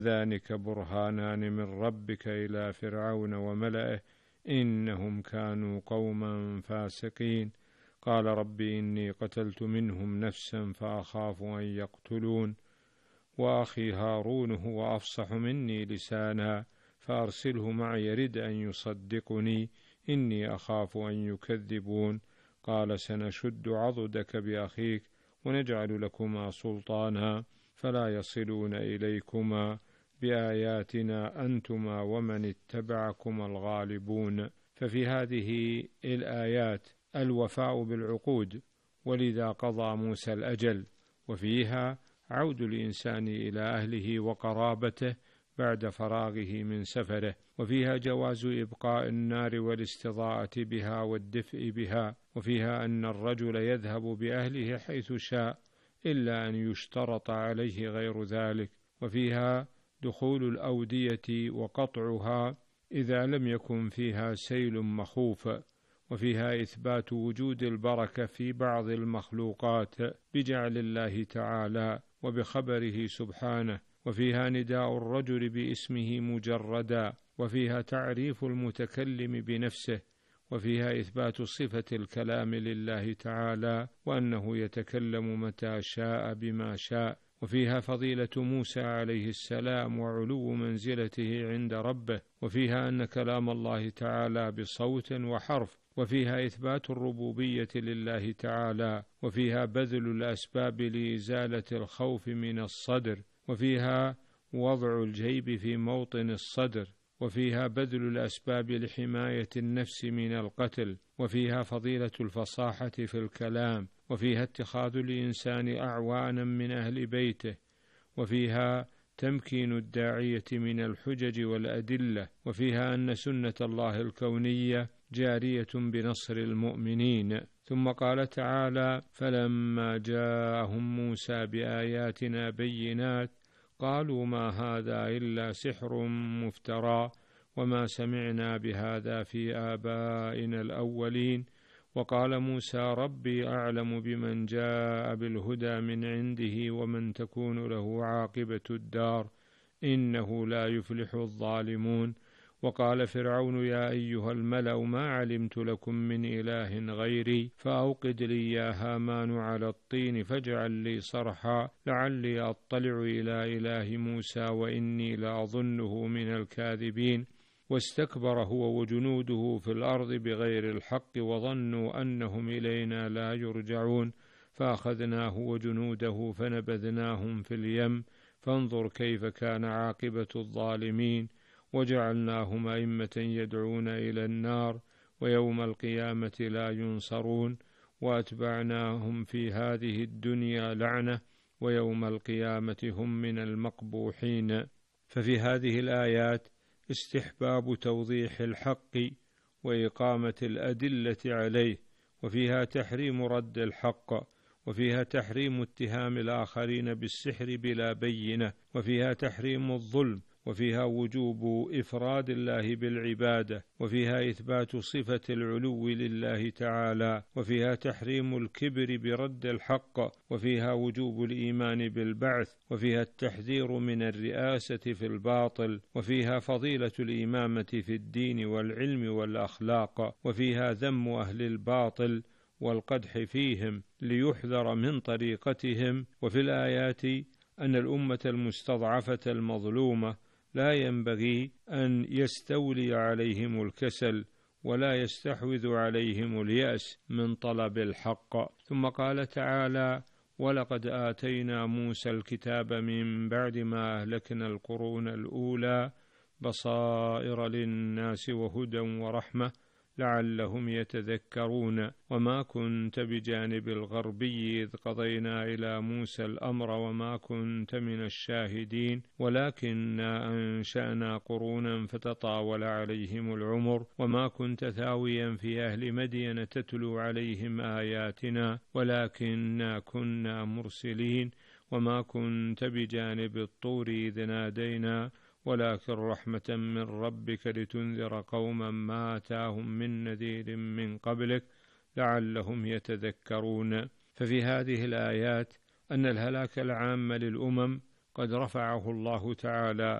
ذلك برهانان من ربك إلى فرعون وملئه إنهم كانوا قوما فاسقين. قال رب إني قتلت منهم نفسا فأخاف أن يقتلون وأخي هارون هو أفصح مني لسانا فأرسله معي يرد أن يصدقني إني أخاف أن يكذبون. قال سنشد عضدك بأخيك ونجعل لكما سلطانا فلا يصلون إليكما بآياتنا أنتما ومن اتبعكما الغالبون. ففي هذه الآيات الوفاء بالعقود، ولذا قضى موسى الأجل، وفيها عود الإنسان إلى أهله وقرابته بعد فراغه من سفره، وفيها جواز إبقاء النار والاستضاءة بها والدفء بها، وفيها أن الرجل يذهب بأهله حيث شاء إلا أن يشترط عليه غير ذلك، وفيها دخول الأودية وقطعها إذا لم يكن فيها سيل مخوف، وفيها إثبات وجود البركة في بعض المخلوقات بجعل الله تعالى وبخبره سبحانه، وفيها نداء الرجل باسمه مجردا، وفيها تعريف المتكلم بنفسه، وفيها إثبات صفة الكلام لله تعالى وأنه يتكلم متى شاء بما شاء، وفيها فضيلة موسى عليه السلام وعلو منزلته عند ربه، وفيها أن كلام الله تعالى بصوت وحرف، وفيها إثبات الربوبية لله تعالى، وفيها بذل الأسباب لإزالة الخوف من الصدر، وفيها وضع الجيب في موطن الصدر، وفيها بذل الأسباب لحماية النفس من القتل، وفيها فضيلة الفصاحة في الكلام، وفيها اتخاذ الإنسان أعوانا من أهل بيته، وفيها تمكين الداعية من الحجج والأدلة، وفيها أن سنة الله الكونية جارية بنصر المؤمنين. ثم قال تعالى فلما جاءهم موسى بآياتنا بينات قالوا ما هذا إلا سحر مفترى وما سمعنا بهذا في آبائنا الأولين. وقال موسى ربي أعلم بمن جاء بالهدى من عنده ومن تكون له عاقبة الدار إنه لا يفلح الظالمون. وقال فرعون يا أيها الملأ ما علمت لكم من إله غيري فأوقد لي يا هامان على الطين فاجعل لي صرحا لعلي أطلع إلى إله موسى وإني لأظنه من الكاذبين. واستكبر هو وجنوده في الأرض بغير الحق وظنوا أنهم إلينا لا يرجعون فأخذناه وجنوده فنبذناهم في اليم فانظر كيف كان عاقبة الظالمين. وجعلناهم أئمة يدعون إلى النار ويوم القيامة لا ينصرون وأتبعناهم في هذه الدنيا لعنة ويوم القيامة هم من المقبوحين. ففي هذه الآيات استحباب توضيح الحق وإقامة الأدلة عليه، وفيها تحريم رد الحق، وفيها تحريم اتهام الآخرين بالسحر بلا بينة، وفيها تحريم الظلم، وفيها وجوب إفراد الله بالعبادة، وفيها إثبات صفة العلو لله تعالى، وفيها تحريم الكبر برد الحق، وفيها وجوب الإيمان بالبعث، وفيها التحذير من الرئاسة في الباطل، وفيها فضيلة الإمامة في الدين والعلم والأخلاق، وفيها ذم أهل الباطل والقدح فيهم ليحذر من طريقتهم. وفي الآيات أن الأمة المستضعفة المظلومة لا ينبغي أن يستولي عليهم الكسل ولا يستحوذ عليهم اليأس من طلب الحق. ثم قال تعالى ولقد آتينا موسى الكتاب من بعد ما أهلكنا القرون الأولى بصائر للناس وهدى ورحمة لعلهم يتذكرون وما كنت بجانب الغربي إذ قضينا إلى موسى الأمر وما كنت من الشاهدين ولكننا أنشأنا قرونا فتطاول عليهم العمر وما كنت ثاويا في أهل مدين تتلو عليهم آياتنا ولكننا كنا مرسلين وما كنت بجانب الطور إذ نادينا ولكن رحمة من ربك لتنذر قوما ما آتاهم من نذير من قبلك لعلهم يتذكرون. ففي هذه الآيات أن الهلاك العام للأمم قد رفعه الله تعالى